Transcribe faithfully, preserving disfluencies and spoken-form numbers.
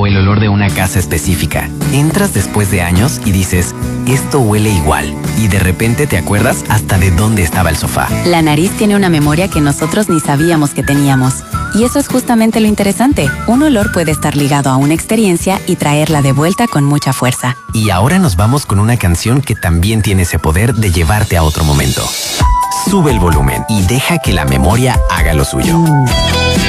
o el olor de una casa específica. Entras después de años y dices, esto huele igual. Y de repente te acuerdas hasta de dónde estaba el sofá. La nariz tiene una memoria que nosotros ni sabíamos que teníamos. Y eso es justamente lo interesante. Un olor puede estar ligado a una experiencia y traerla de vuelta con mucha fuerza. Y ahora nos vamos con una canción que también tiene ese poder de llevarte a otro momento. Sube el volumen y deja que la memoria haga lo suyo.